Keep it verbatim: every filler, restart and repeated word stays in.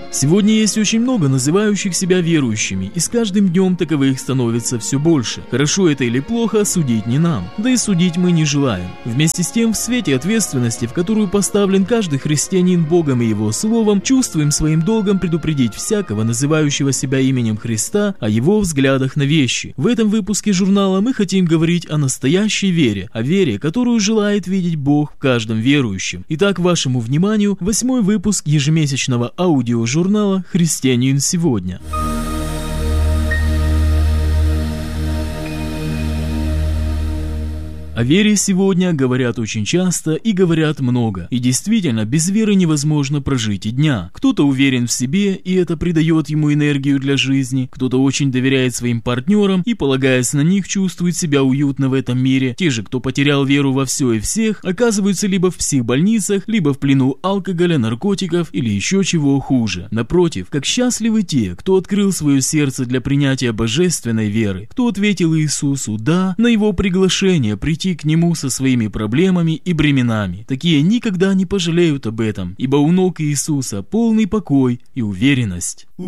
Сегодня есть очень много называющих себя верующими, и с каждым днем таковых становится все больше. Хорошо это или плохо, судить не нам, да и судить мы не желаем. Вместе с тем, в свете ответственности, в которую поставлен каждый христианин Богом и Его Словом, чувствуем своим долгом предупредить всякого, называющего себя именем Христа, о его взглядах на вещи. В этом выпуске журнала мы хотим говорить о настоящей вере, о вере, которую желает видеть Бог в каждом верующем. Итак, вашему вниманию восьмой выпуск ежемесячного аудиожурнала «Христианин сегодня». О вере сегодня говорят очень часто и говорят много. И действительно, без веры невозможно прожить и дня. Кто-то уверен в себе, и это придает ему энергию для жизни. Кто-то очень доверяет своим партнерам и, полагаясь на них, чувствует себя уютно в этом мире. Те же, кто потерял веру во все и всех, оказываются либо в психбольницах, либо в плену алкоголя, наркотиков или еще чего хуже. Напротив, как счастливы те, кто открыл свое сердце для принятия божественной веры, кто ответил Иисусу «да» на его приглашение прийти к нему со своими проблемами и бременами. Такие никогда не пожалеют об этом, ибо у ног Иисуса полный покой и уверенность.